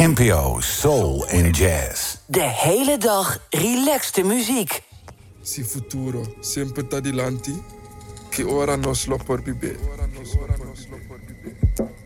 NPO Soul en Jazz. De hele dag relaxte muziek. Si futuro, sempre tadilanti, che ora non lo porbibe.